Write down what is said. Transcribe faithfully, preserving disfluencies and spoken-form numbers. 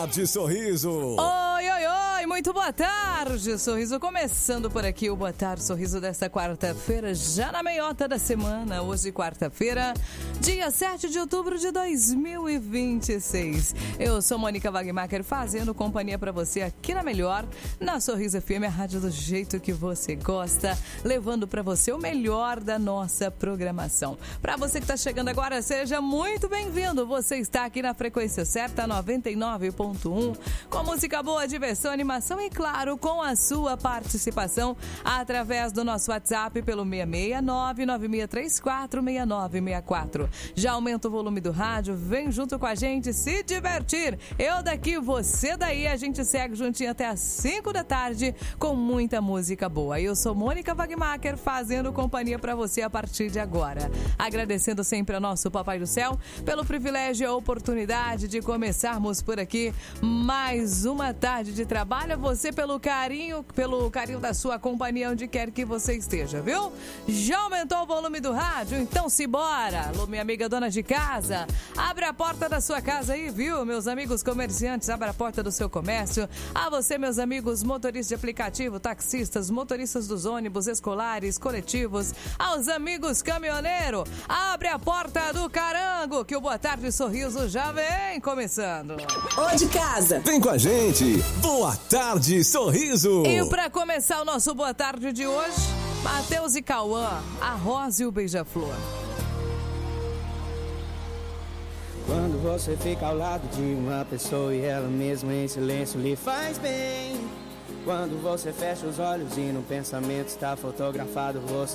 Tarde Sorriso. Oi, oi, oi, muito boa tarde, Sorriso. Começando por aqui o Boa Tarde Sorriso desta quarta-feira, já na meiota da semana. Hoje, quarta-feira, dia sete de outubro de dois mil e vinte e seis. Eu sou Mônica Wagmacher, fazendo companhia pra você aqui na Melhor, na Sorriso F M, a rádio do jeito que você gosta, levando pra você o melhor da nossa programação. Pra você que tá chegando agora, seja muito bem-vindo. Você está aqui na frequência certa, noventa e nove ponto um, com música boa, diversão, animação e, claro, com a sua participação através do nosso WhatsApp pelo seis seis nove, nove seis três quatro, seis nove seis quatro. Já aumenta o volume do rádio, vem junto com a gente se divertir. Eu daqui, você daí, a gente segue juntinho até às cinco da tarde com muita música boa. Eu sou Mônica Wagmacher, fazendo companhia para você a partir de agora. Agradecendo sempre ao nosso Papai do Céu pelo privilégio e a oportunidade de começarmos por aqui mais uma tarde de trabalho. Você pelo carinho, pelo carinho da sua companhia onde quer que você esteja, viu? Já aumentou o volume do rádio? Então se bora! Alô, minha amiga dona de casa, abre a porta da sua casa aí, viu? Meus amigos comerciantes, abre a porta do seu comércio. A você, meus amigos motoristas de aplicativo, taxistas, motoristas dos ônibus escolares, coletivos, aos amigos caminhoneiros, abre a porta do carango, que o Boa Tarde Sorriso já vem começando. Ô de casa, vem com a gente, Boa Tarde Sorriso. E pra começar o nosso Boa Tarde de hoje, Matheus e Cauã, a Rosa e o Beija-Flor. Quando você fica ao lado de uma pessoa e ela mesma em silêncio lhe faz bem. Quando você fecha os olhos e no pensamento está fotografado você